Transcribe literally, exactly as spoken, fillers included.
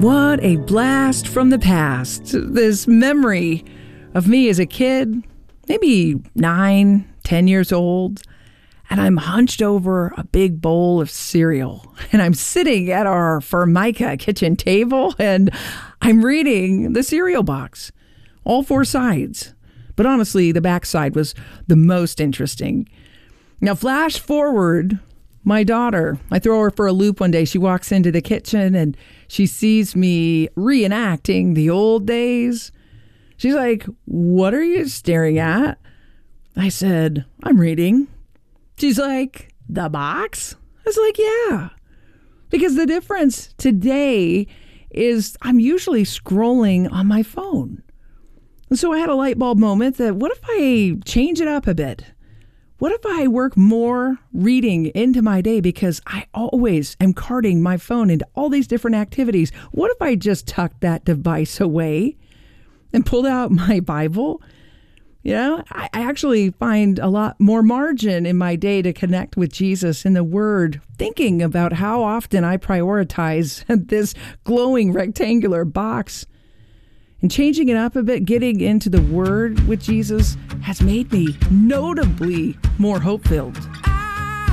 What a blast from the past. This memory of me as a kid, maybe nine, ten years old, and I'm hunched over a big bowl of cereal. And I'm sitting at our Formica kitchen table, and I'm reading the cereal box, all four sides. But honestly, the back side was the most interesting. Now, flash forward, my daughter, I throw her for a loop one day. She walks into the kitchen and she sees me reenacting the old days. She's like, "What are you staring at?" I said, "I'm reading." She's like, "The box?" I was like, "Yeah." Because the difference today is I'm usually scrolling on my phone. And so I had a light bulb moment that what if I change it up a bit? What if I work more reading into my day because I always am carting my phone into all these different activities? What if I just tucked that device away and pulled out my Bible? You know, I actually find a lot more margin in my day to connect with Jesus in the Word, thinking about how often I prioritize this glowing rectangular box. And changing it up a bit, getting into the Word with Jesus has made me notably more hope-filled.